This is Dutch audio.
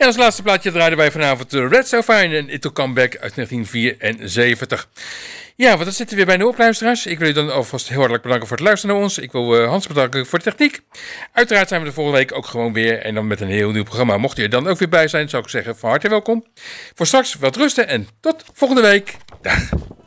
En als laatste plaatje draaiden wij vanavond de Red So Fine en It Will Come Back uit 1974. Ja, want dat zit er weer bijna op, luisteraars. Ik wil u dan alvast heel hartelijk bedanken voor het luisteren naar ons. Ik wil Hans bedanken voor de techniek. Uiteraard zijn we de volgende week ook gewoon weer. En dan met een heel nieuw programma. Mocht u er dan ook weer bij zijn, zou ik zeggen van harte welkom. Voor straks wat rusten en tot volgende week. Dag.